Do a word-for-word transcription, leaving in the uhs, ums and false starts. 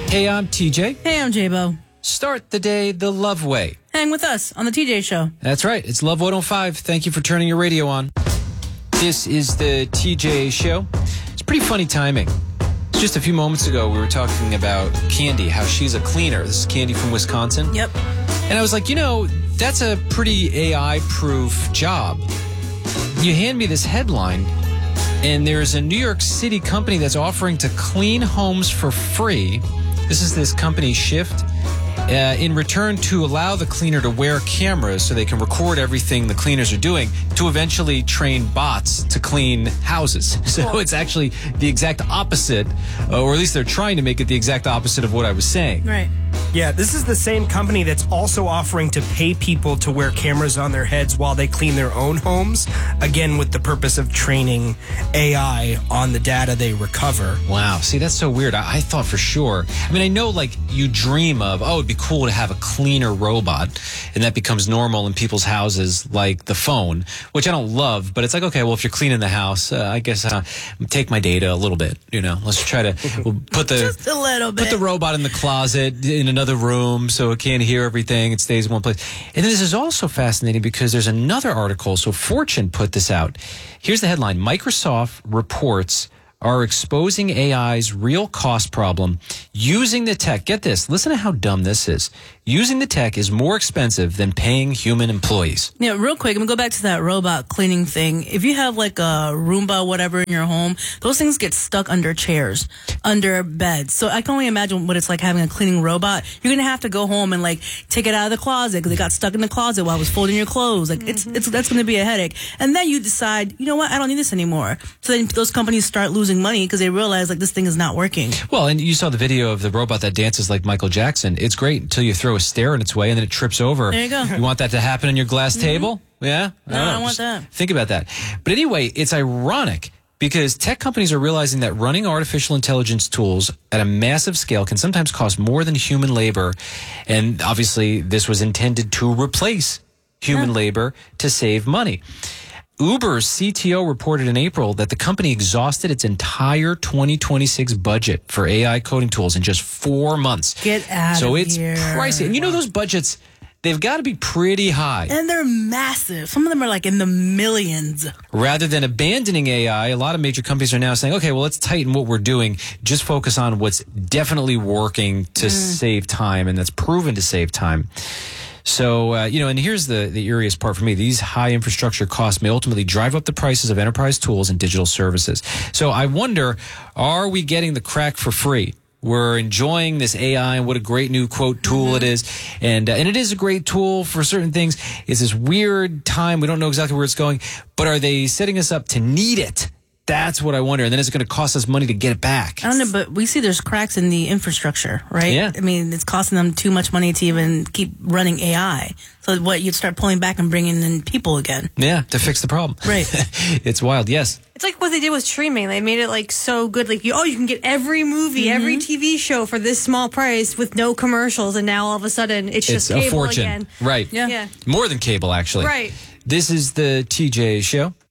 Hey, I'm T J. Hey, I'm J-Bo. Start the day the love way. Hang with us on the T J Show. That's right. It's Love one oh five. Thank you for turning your radio on. This is the T J Show. It's pretty funny timing. Just a few moments ago, we were talking about Candy, how she's a cleaner. This is Candy from Wisconsin. Yep. And I was like, you know, that's a pretty A I-proof job. You hand me this headline, and there's a New York City company that's offering to clean homes for free. This is this company, Shift, uh, in return to allow the cleaner to wear cameras so they can record everything the cleaners are doing to eventually train bots to clean houses. So cool. It's actually the exact opposite, uh, or at least they're trying to make it the exact opposite of what I was saying. Right. Yeah, this is the same company that's also offering to pay people to wear cameras on their heads while they clean their own homes, again, with the purpose of training A I on the data they recover. Wow. See, that's so weird. I, I thought for sure. I mean, I know, like, you dream of, oh, it'd be cool to have a cleaner robot, and that becomes normal in people's houses, like the phone, which I don't love, but it's like, okay, well, if you're cleaning the house, uh, I guess uh, take my data a little bit, you know. Let's try to we'll put the Just a little bit. Put the robot in the closet in another room so it can't hear everything. It stays in one place. And this is also fascinating because there's another article. So Fortune put this out. Here's the headline. Microsoft reports are exposing A I's real cost problem using the tech. Get this. Listen to how dumb this is. Using the tech is more expensive than paying human employees. Yeah, real quick, I'm going to go back to that robot cleaning thing. If you have like a Roomba, whatever, in your home, those things get stuck under chairs, under beds. So I can only imagine what it's like having a cleaning robot. You're going to have to go home and like take it out of the closet because it got stuck in the closet while I was folding your clothes. Like mm-hmm. it's, it's, that's going to be a headache. And then you decide, you know what, I don't need this anymore. So then those companies start losing money because they realize like this thing is not working. Well, and you saw the video of the robot that dances like Michael Jackson. It's great until you throw a stair in its way and then it trips over. There you go. You want that to happen on your glass mm-hmm. table? Yeah? No, I, I want that. Think about that. But anyway, it's ironic because tech companies are realizing that running artificial intelligence tools at a massive scale can sometimes cost more than human labor. And obviously, this was intended to replace human yeah. labor to save money. Uber's C T O reported in April that the company exhausted its entire twenty twenty-six budget for A I coding tools in just four months. Get out so of it's here. pricey. And you know those budgets, they've got to be pretty high. And they're massive. Some of them are like in the millions. Rather than abandoning A I, a lot of major companies are now saying, okay, well, let's tighten what we're doing. Just focus on what's definitely working to mm. save time, and that's proven to save time. So, uh, you know, and here's the, the eeriest part for me. These high infrastructure costs may ultimately drive up the prices of enterprise tools and digital services. So I wonder, are we getting the crack for free? We're enjoying this A I and what a great new, quote, tool mm-hmm. it is. And, uh, and it is a great tool for certain things. It's this weird time. We don't know exactly where it's going. But are they setting us up to need it? That's what I wonder. And then is it going to cost us money to get it back? I don't know, but we see there's cracks in the infrastructure, right? Yeah. I mean, it's costing them too much money to even keep running A I. So what, you'd start pulling back and bringing in people again. Yeah, to fix the problem. Right. It's wild, yes. It's like what they did with streaming. They made it like so good. Like, you, oh, you can get every movie, mm-hmm. every T V show for this small price with no commercials. And now all of a sudden it's just it's cable a fortune. again. Right. Yeah. yeah. More than cable, actually. Right. This is the T J Show.